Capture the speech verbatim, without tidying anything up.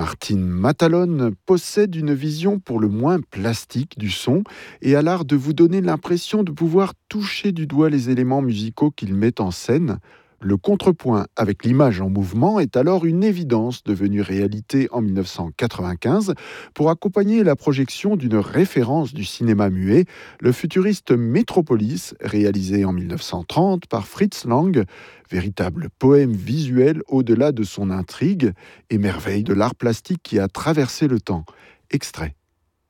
Martin Matalone possède une vision pour le moins plastique du son et a l'art de vous donner l'impression de pouvoir toucher du doigt les éléments musicaux qu'il met en scène. Le contrepoint avec l'image en mouvement est alors une évidence devenue réalité en mille neuf cent quatre-vingt-quinze pour accompagner la projection d'une référence du cinéma muet, le futuriste Metropolis, réalisé en mille neuf cent trente par Fritz Lang, véritable poème visuel au-delà de son intrigue, émerveille de l'art plastique qui a traversé le temps. Extrait.